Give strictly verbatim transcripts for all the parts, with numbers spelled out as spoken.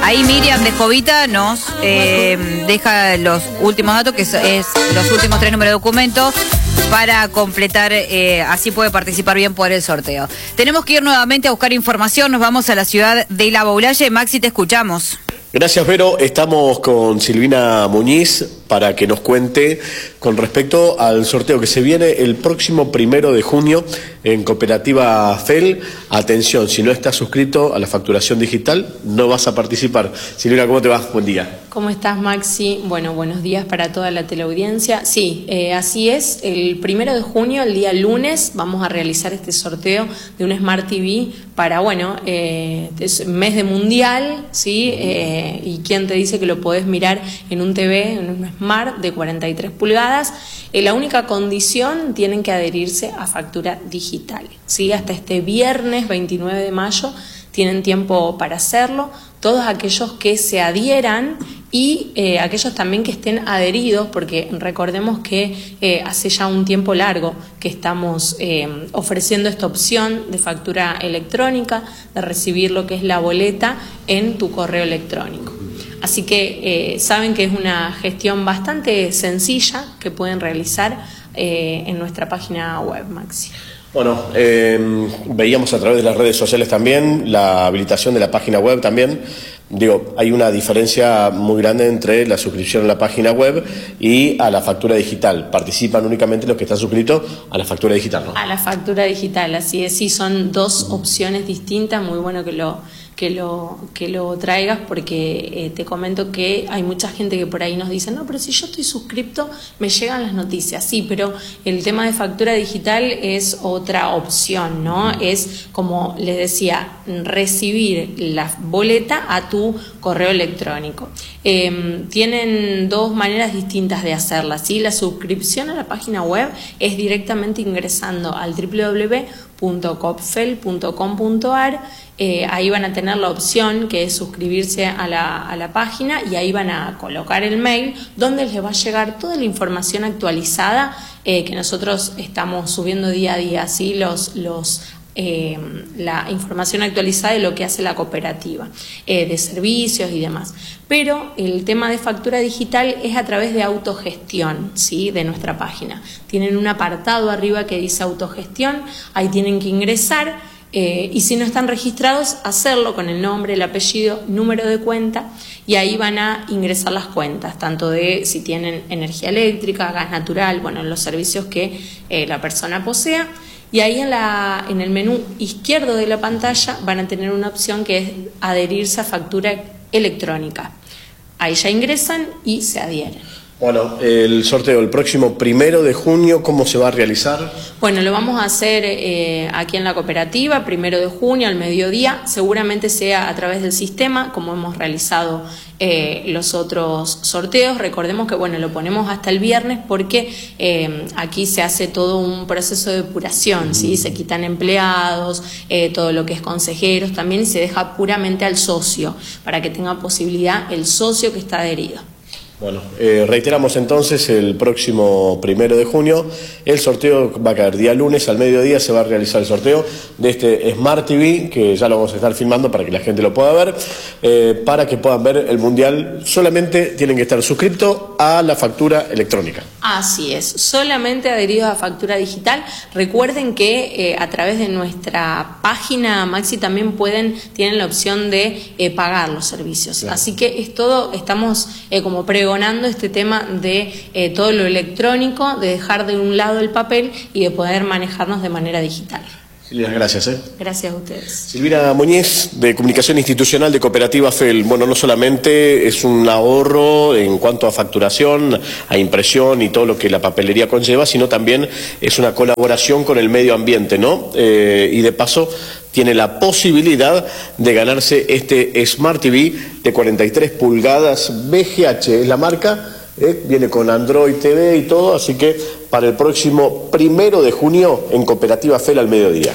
Ahí Miriam de Jovita nos eh, deja los últimos datos, que es, es los últimos tres números de documento, para completar, eh, así puede participar bien por el sorteo. Tenemos que ir nuevamente a buscar información, nos vamos a la ciudad de La Boulaye. Maxi, te escuchamos. Gracias, Vero. Estamos con Silvina Muñiz para que nos cuente con respecto al sorteo que se viene el próximo primero de junio en Cooperativa F E L. Atención, si no estás suscrito a la facturación digital, no vas a participar. Silvina, ¿cómo te va? Buen día. ¿Cómo estás, Maxi? Bueno, buenos días para toda la teleaudiencia. Sí, eh, así es. El primero de junio, el día lunes, vamos a realizar este sorteo de un Smart T V para, bueno, eh, es mes de mundial, ¿sí? Eh, y quién te dice que lo podés mirar en un T V, en un Smart de cuarenta y tres pulgadas. Eh, la única condición, tienen que adherirse a factura digital, ¿sí? Hasta este viernes veintinueve de mayo tienen tiempo para hacerlo. Todos aquellos que se adhieran y eh, aquellos también que estén adheridos, porque recordemos que eh, hace ya un tiempo largo que estamos eh, ofreciendo esta opción de factura electrónica, de recibir lo que es la boleta en tu correo electrónico. Así que eh, saben que es una gestión bastante sencilla que pueden realizar eh, en nuestra página web, Maxi. Bueno, eh, veíamos a través de las redes sociales también la habilitación de la página web también. Digo, hay una diferencia muy grande entre la suscripción a la página web y a la factura digital. Participan únicamente los que están suscritos a la factura digital, ¿no? A la factura digital, así es. Sí, son dos opciones distintas. Muy bueno que lo que lo que lo traigas, porque eh, te comento que hay mucha gente que por ahí nos dice, no, pero si yo estoy suscripto me llegan las noticias. Sí, pero el tema de factura digital es otra opción, ¿no? Es, como les decía, recibir la boleta a tu correo electrónico. Eh, tienen dos maneras distintas de hacerla, ¿sí? La suscripción a la página web es directamente ingresando al w w w punto coopfel punto com punto a r. Eh, ahí van a tener la opción que es suscribirse a la, a la página, y ahí van a colocar el mail donde les va a llegar toda la información actualizada eh, que nosotros estamos subiendo día a día, ¿sí? los, los Eh, la información actualizada de lo que hace la cooperativa, eh, de servicios y demás. Pero el tema de factura digital es a través de autogestión, ¿sí? De nuestra página. Tienen un apartado arriba que dice autogestión, ahí tienen que ingresar, eh, y si no están registrados, hacerlo con el nombre, el apellido, número de cuenta, y ahí van a ingresar las cuentas, tanto de si tienen energía eléctrica, gas natural, bueno, los servicios que eh, la persona posea. Y ahí en, la, en el menú izquierdo de la pantalla van a tener una opción que es adherirse a factura electrónica. Ahí ya ingresan y se adhieren. Bueno, el sorteo el próximo primero de junio, ¿cómo se va a realizar? Bueno, lo vamos a hacer eh, aquí en la cooperativa, primero de junio al mediodía. Seguramente sea a través del sistema, como hemos realizado eh, los otros sorteos. Recordemos que, bueno, lo ponemos hasta el viernes porque eh, aquí se hace todo un proceso de depuración, ¿sí? Se quitan empleados, eh, todo lo que es consejeros también, y se deja puramente al socio, para que tenga posibilidad el socio que está adherido. Bueno, eh, reiteramos entonces, el próximo primero de junio, el sorteo va a caer día lunes al mediodía, se va a realizar el sorteo de este Smart T V, que ya lo vamos a estar filmando para que la gente lo pueda ver, eh, para que puedan ver el Mundial. Solamente tienen que estar suscritos a la factura electrónica. Así es, solamente adheridos a factura digital. Recuerden que eh, a través de nuestra página, Maxi, también pueden, tienen la opción de eh, pagar los servicios. Claro. Así que es todo, estamos eh, como pregonando este tema de eh, todo lo electrónico, de dejar de un lado el papel y de poder manejarnos de manera digital. Silvina, gracias. ¿eh? Gracias a ustedes. Silvina Muñiz, de Comunicación Institucional de Cooperativa F E L. Bueno, no solamente es un ahorro en cuanto a facturación, a impresión y todo lo que la papelería conlleva, sino también es una colaboración con el medio ambiente, ¿no? Eh, y de paso tiene la posibilidad de ganarse este Smart T V de cuarenta y tres pulgadas B G H, es la marca. Eh, viene con Android T V y todo, así que para el próximo primero de junio en Cooperativa F E L al mediodía.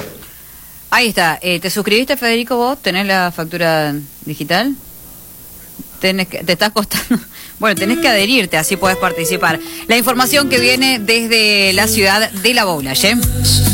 Ahí está. Eh, ¿Te suscribiste, Federico, vos? ¿Tenés la factura digital? Tenés que, ¿Te estás costando? Bueno, tenés que adherirte, así podés participar. La información que viene desde la ciudad de La Boulaye.